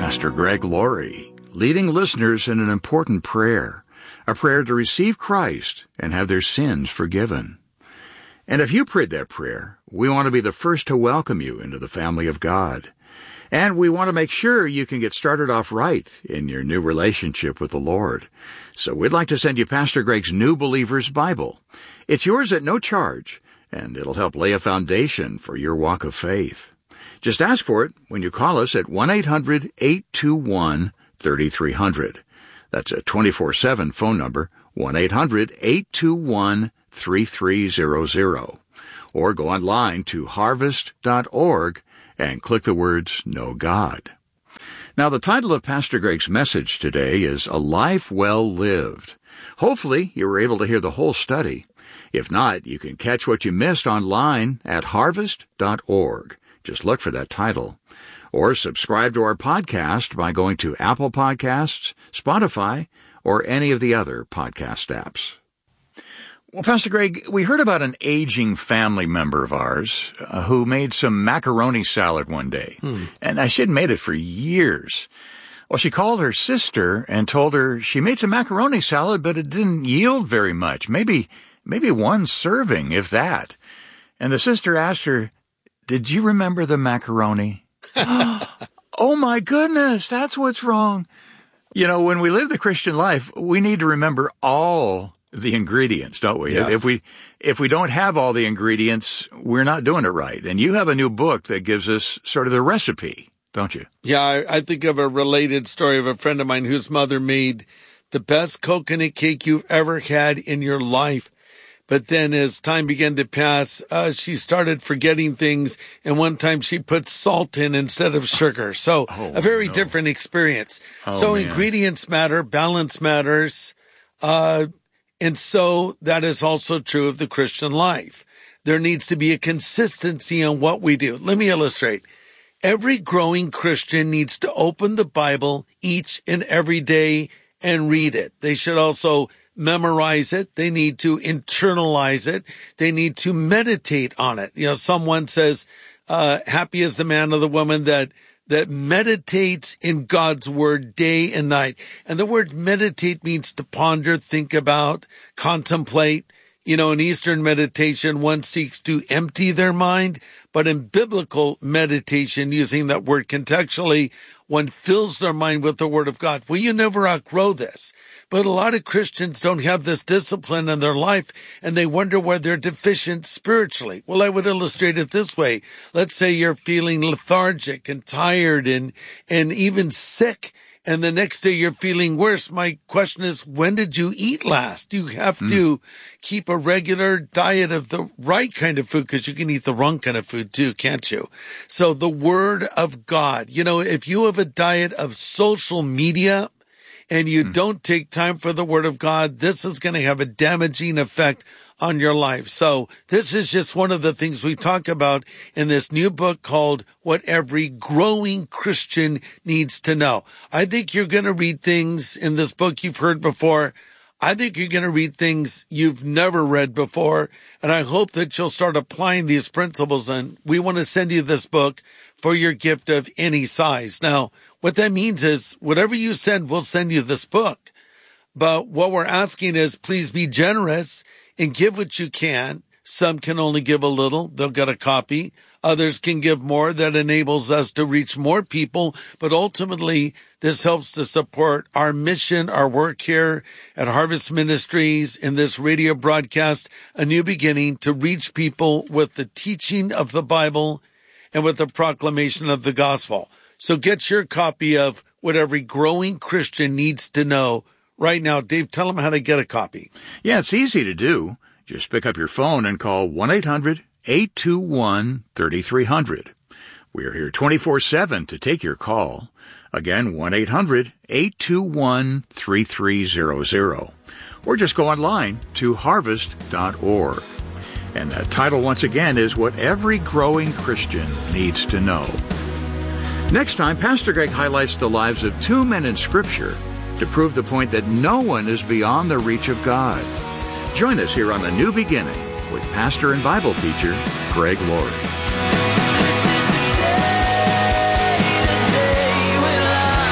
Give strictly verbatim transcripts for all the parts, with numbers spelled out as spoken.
Pastor Greg Laurie, leading listeners in an important prayer, a prayer to receive Christ and have their sins forgiven. And if you prayed that prayer, we want to be the first to welcome you into the family of God. And we want to make sure you can get started off right in your new relationship with the Lord. So we'd like to send you Pastor Greg's New Believer's Bible. It's yours at no charge, and it'll help lay a foundation for your walk of faith. Just ask for it when you call us at one eight hundred eight two one three three zero zero. That's a twenty-four seven phone number, one eight hundred eight two one three three zero zero. Or go online to harvest dot org and click the words Know God. Now, the title of Pastor Greg's message today is A Life Well Lived. Hopefully, you were able to hear the whole study. If not, you can catch what you missed online at harvest dot org. Just look for that title. Or subscribe to our podcast by going to Apple Podcasts, Spotify, or any of the other podcast apps. Well, Pastor Greg, we heard about an aging family member of ours uh, who made some macaroni salad one day. Hmm. And uh, she had made it for years. Well, she called her sister and told her she made some macaroni salad, but it didn't yield very much. Maybe, maybe one serving, if that. And the sister asked her, "Did you remember the macaroni?" Oh, my goodness, that's what's wrong. You know, when we live the Christian life, we need to remember all the ingredients, don't we? Yes. If we if we don't have all the ingredients, we're not doing it right. And you have a new book that gives us sort of the recipe, don't you? Yeah, I, I think of a related story of a friend of mine whose mother made the best coconut cake you've ever had in your life. But then as time began to pass, uh, she started forgetting things. And one time she put salt in instead of sugar. So oh, a very no. different experience. Oh, so man. Ingredients matter, balance matters. Uh, and so that is also true of the Christian life. There needs to be a consistency on what we do. Let me illustrate. Every growing Christian needs to open the Bible each and every day and read it. They should also memorize it. They need to internalize it. They need to meditate on it. You know, someone says, uh, happy is the man or the woman that, that meditates in God's word day and night. And the word meditate means to ponder, think about, contemplate. You know, in Eastern meditation, one seeks to empty their mind, but in biblical meditation, using that word contextually, one fills their mind with the Word of God. Well, you never outgrow this. But a lot of Christians don't have this discipline in their life, and they wonder where they're deficient spiritually. Well, I would illustrate it this way. Let's say you're feeling lethargic and tired and, and even sick, and the next day you're feeling worse. My question is, when did you eat last? You have mm. to keep a regular diet of the right kind of food, because you can eat the wrong kind of food too, can't you? So the Word of God, you know, if you have a diet of social media and you mm. don't take time for the Word of God, this is going to have a damaging effect on your life. So this is just one of the things we talk about in this new book called What Every Growing Christian Needs to Know. I think you're going to read things in this book you've heard before. I think you're going to read things you've never read before. And I hope that you'll start applying these principles. And we want to send you this book for your gift of any size. Now, what that means is whatever you send, we'll send you this book. But what we're asking is please be generous and give what you can. Some can only give a little. They'll get a copy. Others can give more. That enables us to reach more people. But ultimately, this helps to support our mission, our work here at Harvest Ministries in this radio broadcast, A New Beginning, to reach people with the teaching of the Bible and with the proclamation of the gospel. So get your copy of What Every Growing Christian Needs to Know right now. Dave, tell them how to get a copy. Yeah, it's easy to do. Just pick up your phone and call one eight hundred eight two one three three zero zero. We're here twenty-four seven to take your call. Again, one eight hundred eight two one three three zero zero. Or just go online to harvest dot org. And that title, once again, is What Every Growing Christian Needs to Know. Next time, Pastor Greg highlights the lives of two men in Scripture to prove the point that no one is beyond the reach of God. Join us here on A New Beginning with pastor and Bible teacher Greg Laurie. This is the day, the day when I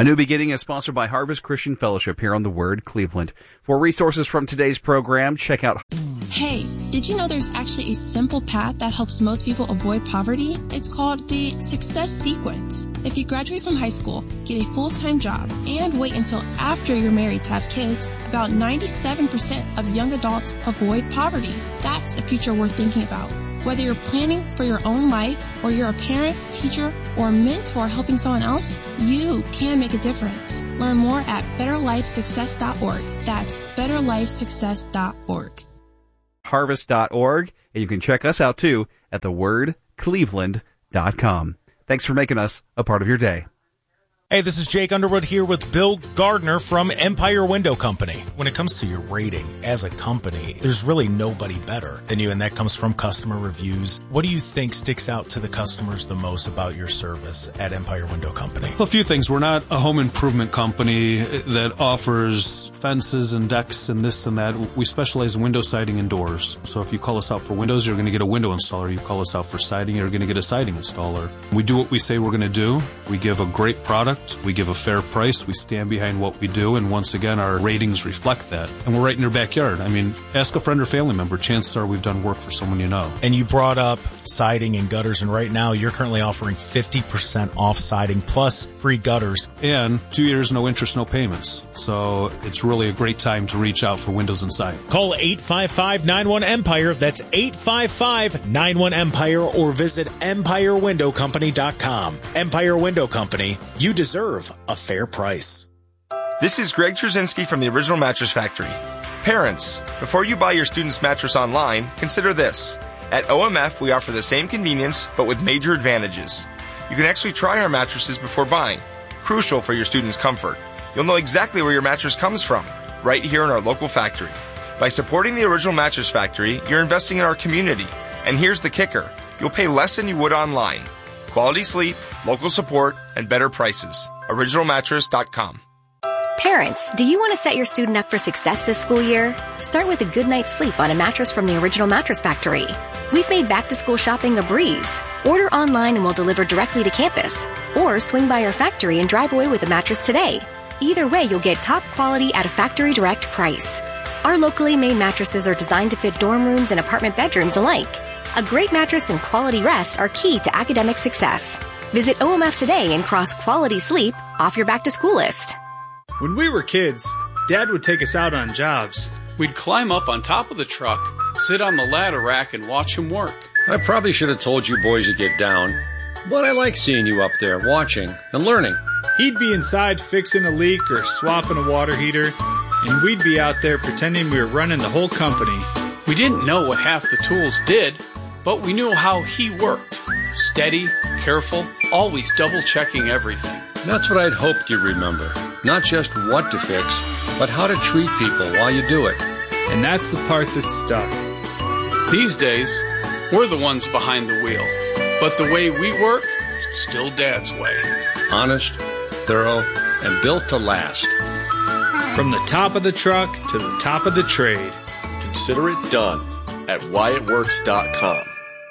A New Beginning is sponsored by Harvest Christian Fellowship here on The Word Cleveland. For resources from today's program, check out... Hey, did you know there's actually a simple path that helps most people avoid poverty? It's called the Success Sequence. If you graduate from high school, get a full-time job, and wait until after you're married to have kids, about ninety-seven percent of young adults avoid poverty. That's a future worth thinking about. Whether you're planning for your own life, or you're a parent, teacher, or a mentor helping someone else, you can make a difference. Learn more at better life success dot org. That's better life success dot org. harvest dot org, and you can check us out too at the word cleveland dot com. Thanks for making us a part of your day. Hey, this is Jake Underwood here with Bill Gardner from Empire Window Company. When it comes to your rating as a company, there's really nobody better than you, and that comes from customer reviews. What do you think sticks out to the customers the most about your service at Empire Window Company? Well, a few things. We're not a home improvement company that offers fences and decks and this and that. We specialize in window siding and doors. So if you call us out for windows, you're going to get a window installer. You call us out for siding, you're going to get a siding installer. We do what we say we're going to do. We give a great product. We give a fair price. We stand behind what we do. And once again, our ratings reflect that. And we're right in your backyard. I mean, ask a friend or family member. Chances are we've done work for someone you know. And you brought up siding and gutters. And right now, you're currently offering fifty percent off siding plus free gutters. And two years, no interest, no payments. So it's really a great time to reach out for windows and siding. Call eight five five, nine one, EMPIRE. That's eight five five, nine one, EMPIRE. Or visit empire window company dot com. Empire Window Company. You deserve a fair price. This is Greg Trzynski from the Original Mattress Factory. Parents, before you buy your student's mattress online, consider this. At O M F, we offer the same convenience, but with major advantages. You can actually try our mattresses before buying, crucial for your student's comfort. You'll know exactly where your mattress comes from, right here in our local factory. By supporting the Original Mattress Factory, you're investing in our community. And here's the kicker. You'll pay less than you would online. Quality sleep, local support, and better prices. original mattress dot com. Parents, do you want to set your student up for success this school year? Start with a good night's sleep on a mattress from the Original Mattress Factory. We've made back-to-school shopping a breeze. Order online and we'll deliver directly to campus. Or swing by our factory and drive away with a mattress today. Either way, you'll get top quality at a factory direct price. Our locally made mattresses are designed to fit dorm rooms and apartment bedrooms alike. A great mattress and quality rest are key to academic success. Visit O M F today and cross quality sleep off your back-to-school list. When we were kids, Dad would take us out on jobs. We'd climb up on top of the truck, sit on the ladder rack, and watch him work. I probably should have told you boys to get down, but I like seeing you up there watching and learning. He'd be inside fixing a leak or swapping a water heater, and we'd be out there pretending we were running the whole company. We didn't know what half the tools did, but we knew how he worked. Steady, careful, always double-checking everything. That's what I'd hoped you'd remember. Not just what to fix, but how to treat people while you do it. And that's the part that stuck. These days, we're the ones behind the wheel. But the way we work, still Dad's way. Honest, thorough, and built to last. From the top of the truck to the top of the trade. Consider it done at wyatt works dot com.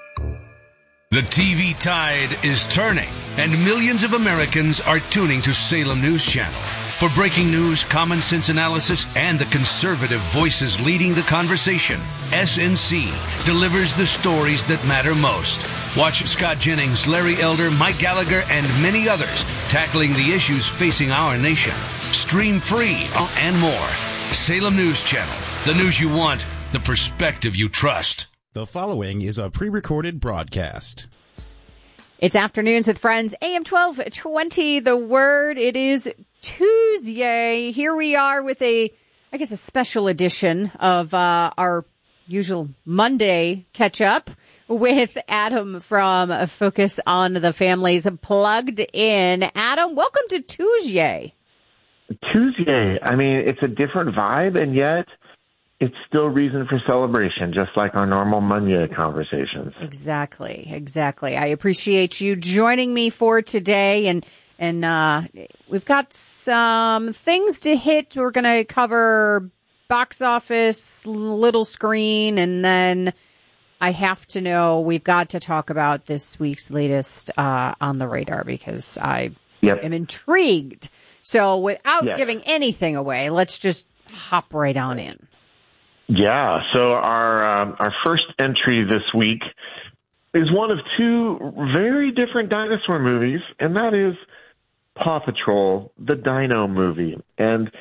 The T V tide is turning, and millions of Americans are tuning to Salem News Channel. For breaking news, common sense analysis, and the conservative voices leading the conversation, S N C delivers the stories that matter most. Watch Scott Jennings, Larry Elder, Mike Gallagher, and many others tackling the issues facing our nation. Stream free and more. Salem News Channel. The news you want, the perspective you trust. The following is a pre-recorded broadcast. It's Afternoons with Friends, A M twelve twenty, The Word. It is Tuesday. Here we are with a, I guess, a special edition of uh, our usual Monday catch-up with Adam from Focus on the Family's Plugged In. Adam, welcome to Tuesday. Tuesday. I mean, it's a different vibe, and yet it's still reason for celebration, just like our normal Monday conversations. Exactly, exactly. I appreciate you joining me for today, and and uh, we've got some things to hit. We're going to cover box office, little screen, and then I have to know, we've got to talk about this week's latest uh, on the radar, because I Yep. am intrigued. So without Yes. giving anything away, let's just hop right on in. Yeah. So our um, our first entry this week is one of two very different dinosaur movies, and that is Paw Patrol, the Dino movie. And,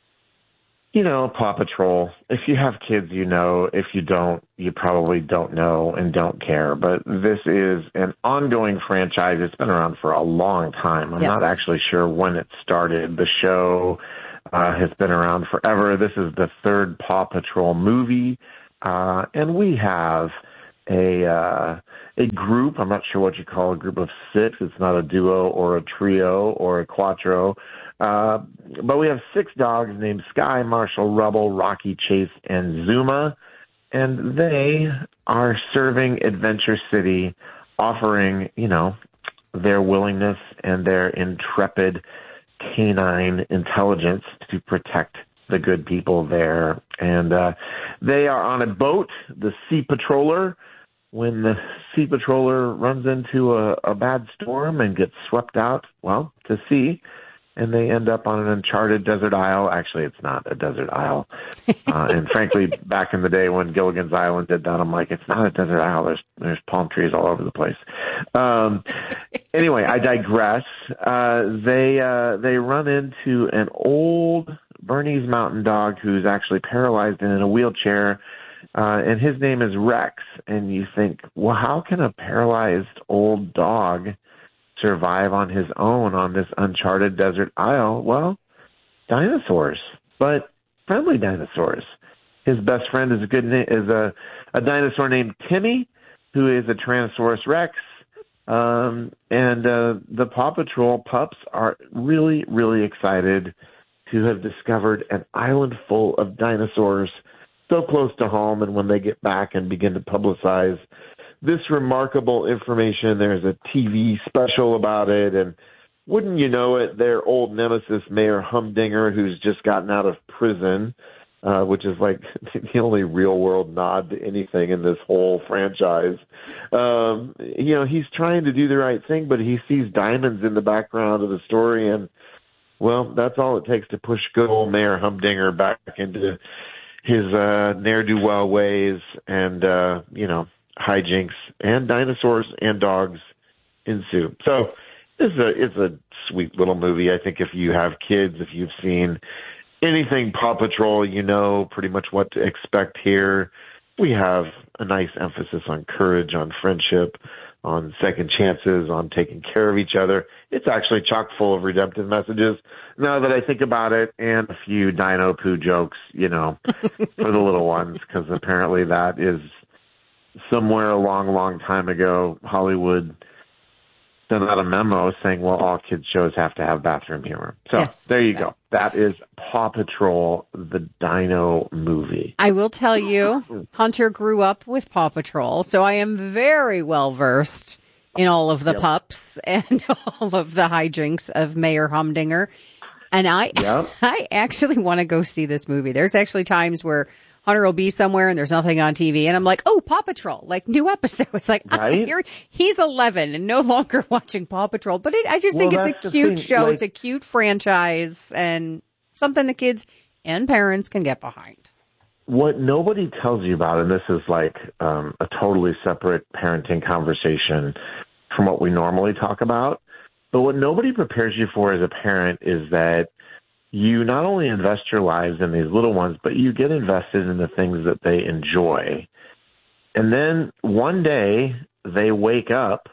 you know, Paw Patrol, if you have kids, you know. If you don't, you probably don't know and don't care. But this is an ongoing franchise. It's been around for a long time. I'm Yes. not actually sure when it started. The show uh, has been around forever. This is the third Paw Patrol movie. Uh, and we have a uh, a group. I'm not sure what you call a group of six. It's not a duo or a trio or a quattro. Uh, but we have six dogs named Sky, Marshall, Rubble, Rocky, Chase, and Zuma. And they are serving Adventure City, offering, you know, their willingness and their intrepid canine intelligence to protect the good people there. And uh, they are on a boat, the Sea Patroller. When the Sea Patroller runs into a, a bad storm and gets swept out, well, to sea, and they end up on an uncharted desert isle. Actually, it's not a desert isle. Uh, and frankly, back in the day when Gilligan's Island did that, I'm like, it's not a desert isle. There's there's palm trees all over the place. Um, anyway, I digress. Uh, they uh, they run into an old Bernese Mountain Dog who's actually paralyzed and in a wheelchair. Uh, and his name is Rex. And you think, well, how can a paralyzed old dog survive on his own on this uncharted desert isle? Well, dinosaurs, but friendly dinosaurs. His best friend is a good na- is a, a dinosaur named Timmy, who is a Tyrannosaurus Rex. Um, and uh, the Paw Patrol pups are really, really excited to have discovered an island full of dinosaurs so close to home. And when they get back and begin to publicize this remarkable information, there's a T V special about it. And wouldn't you know it, their old nemesis, Mayor Humdinger, who's just gotten out of prison, uh, which is like the only real world nod to anything in this whole franchise. Um, you know, he's trying to do the right thing, but he sees diamonds in the background of the story. And, well, that's all it takes to push good old Mayor Humdinger back into his uh, ne'er-do-well ways and, uh, you know, hijinks and dinosaurs and dogs ensue. So it's a, it's a sweet little movie. I think if you have kids, if you've seen anything Paw Patrol, you know pretty much what to expect here. We have a nice emphasis on courage, on friendship, on second chances, on taking care of each other. It's actually chock full of redemptive messages now that I think about it, and a few dino poo jokes, you know, for the little ones, because apparently that is somewhere a long, long time ago, Hollywood sent out a memo saying, well, all kids shows have to have bathroom humor. So Yes. there you go. That is Paw Patrol, the Dino movie. I will tell you, Hunter grew up with Paw Patrol, so I am very well versed in all of the Yep. pups and all of the hijinks of Mayor Humdinger. And I, Yep. I actually want to go see this movie. There's actually times where Hunter will be somewhere and there's nothing on T V, and I'm like, oh, Paw Patrol, like new episodes. Like, Right? here, he's eleven and no longer watching Paw Patrol, but it, I just Well, think it's that's a the cute thing, show. like- It's a cute franchise and something the kids and parents can get behind. What nobody tells you about, and this is like um, a totally separate parenting conversation from what we normally talk about, but what nobody prepares you for as a parent is that you not only invest your lives in these little ones, but you get invested in the things that they enjoy. And then one day they wake up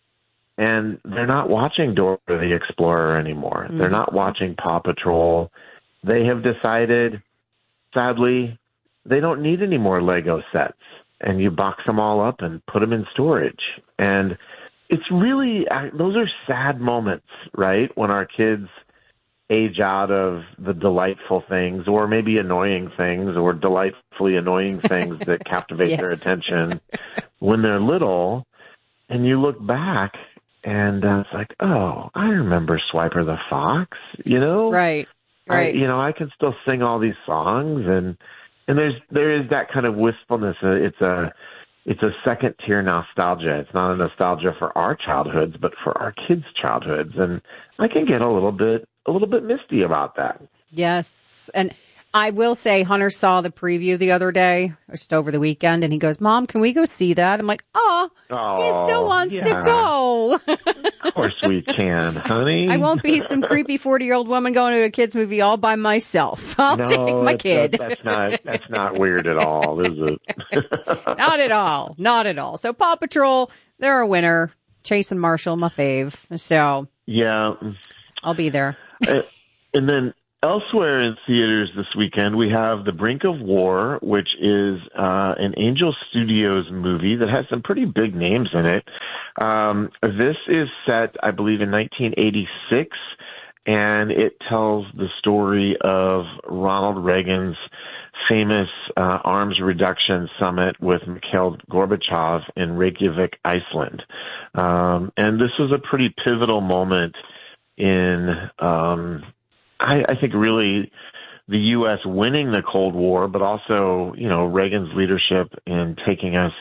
and they're not watching Dora the Explorer anymore. Mm. They're not watching Paw Patrol. They have decided, sadly, they don't need any more Lego sets. And you box them all up and put them in storage. And it's really, those are sad moments, right? When our kids age out of the delightful things, or maybe annoying things, or delightfully annoying things that captivate Yes. their attention when they're little. And you look back and uh, it's like, oh, I remember Swiper the Fox, you know? Right, right. I, you know, I can still sing all these songs, and and there's there is that kind of wistfulness. Uh, It's a it's a second tier nostalgia. It's not a nostalgia for our childhoods, but for our kids' childhoods. And I can get a little bit, a little bit misty about that. Yes. And I will say Hunter saw the preview the other day, just over the weekend, and he goes, Mom, can we go see that? I'm like, oh, oh he still wants yeah. to go. Of course we can, honey. I won't be some creepy forty-year-old woman going to a kid's movie all by myself. I'll no, take my that's, kid. That's not, that's not weird at all, is it? Not at all. Not at all. So Paw Patrol, they're a winner. Chase and Marshall, my fave. So yeah, I'll be there. uh, and then elsewhere in theaters this weekend, we have The Brink of War, which is uh, an Angel Studios movie that has some pretty big names in it. Um, this is set, I believe, in nineteen eighty-six, and it tells the story of Ronald Reagan's famous uh, arms reduction summit with Mikhail Gorbachev in Reykjavik, Iceland. Um, and this was a pretty pivotal moment in um I, I think really the U S winning the Cold War, but also, you know, Reagan's leadership in taking us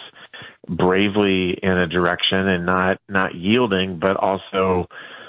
bravely in a direction and not, not yielding, but also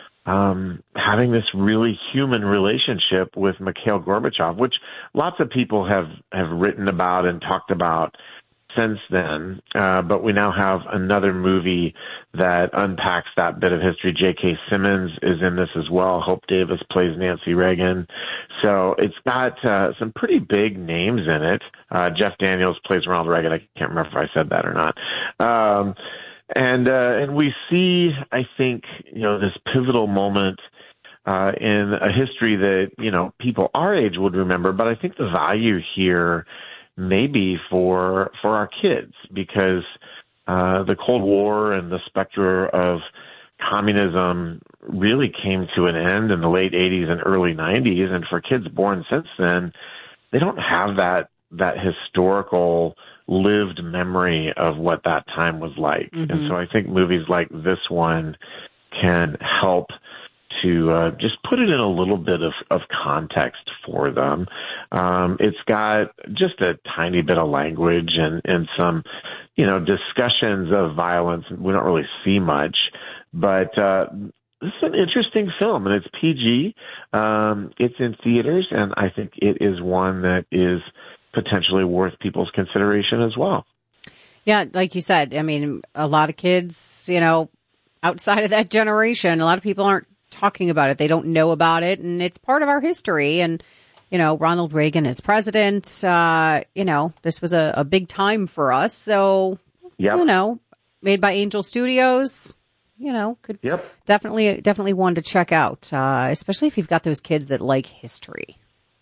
um, having this really human relationship with Mikhail Gorbachev, which lots of people have, have written about and talked about since then. Uh, but we now have another movie that unpacks that bit of history. J K. Simmons is in this as well. Hope Davis plays Nancy Reagan. So it's got uh, some pretty big names in it. Uh, Jeff Daniels plays Ronald Reagan. I can't remember if I said that or not. Um, and, uh, and we see, I think, you know, this pivotal moment uh, in a history that, you know, people our age would remember. But I think the value here maybe for for our kids, because uh, the Cold War and the specter of communism really came to an end in the late eighties and early nineties, and for kids born since then, they don't have that that historical lived memory of what that time was like. Mm-hmm. And so I think movies like this one can help to uh, just put it in a little bit of, of context for them. Um, it's got just a tiny bit of language and, and some, you know, discussions of violence. We don't really see much, but uh, this is an interesting film, and it's P G. Um, it's in theaters, and I think it is one that is potentially worth people's consideration as well. Yeah, like you said, I mean, a lot of kids, you know, outside of that generation, a lot of people aren't talking about it. They don't know about it, and it's part of our history. And, you know, Ronald Reagan is president. Uh, you know, this was a, a big time for us. So, yep. you know, made by Angel Studios, you know, could yep. definitely, definitely one to check out, uh, especially if you've got those kids that like history.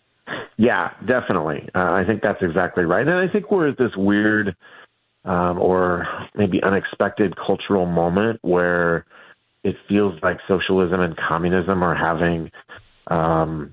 Yeah, definitely. Uh, I think that's exactly right. And I think we're at this weird um, or maybe unexpected cultural moment where it feels like socialism and communism are having um,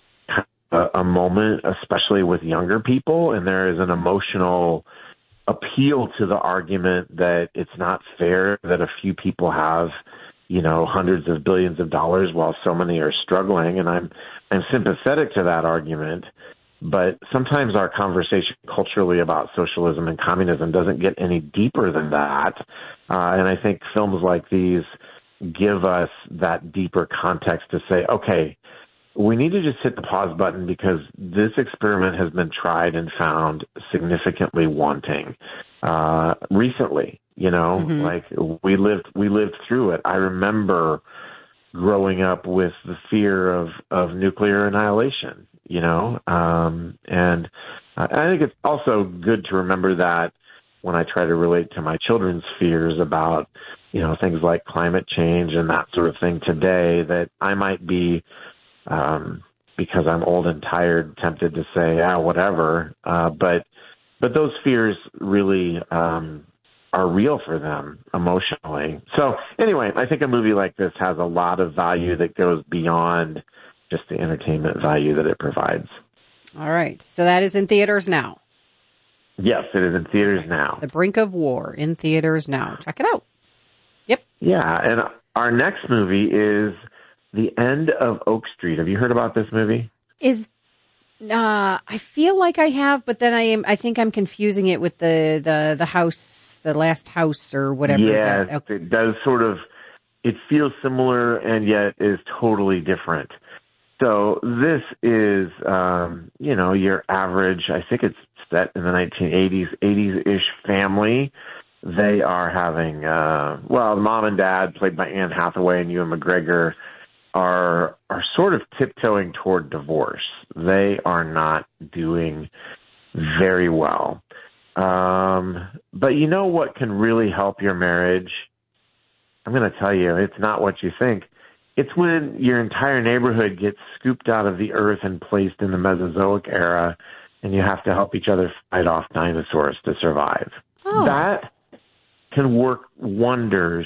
a, a moment, especially with younger people. And there is an emotional appeal to the argument that it's not fair that a few people have, you know, hundreds of billions of dollars while so many are struggling. And I'm, I'm sympathetic to that argument. But sometimes our conversation culturally about socialism and communism doesn't get any deeper than that. Uh, and I think films like these give us that deeper context to say, okay, we need to just hit the pause button because this experiment has been tried and found significantly wanting uh, recently. You know, mm-hmm. like we lived, we lived through it. I remember growing up with the fear of, of nuclear annihilation, you know, um, and I think it's also good to remember that when I try to relate to my children's fears about, you know, things like climate change and that sort of thing today, that I might be, um, because I'm old and tired, tempted to say, ah, whatever. Uh, but, but those fears really, um, are real for them emotionally. So anyway, I think a movie like this has a lot of value that goes beyond just the entertainment value that it provides. All right. So that is in theaters now. Yes, it is in theaters now. The Brink of War in theaters now. Check it out. Yep. Yeah. And our next movie is The End of Oak Street. Have you heard about this movie? Is Uh, I feel like I have, but then I am. I think I'm confusing it with the the, the house, the last house, or whatever. Yes, that, okay. It does sort of. It feels similar and yet is totally different. So this is, um, you know, your average. I think it's set in the nineteen eighties, eighties-ish family. They are having, uh, well, the mom and dad, played by Anne Hathaway and Ewan McGregor, are are sort of tiptoeing toward divorce. They are not doing very well. Um, but you know what can really help your marriage? I'm going to tell you, it's not what you think. It's when your entire neighborhood gets scooped out of the earth and placed in the Mesozoic era, and you have to help each other fight off dinosaurs to survive. Oh. That can work wonders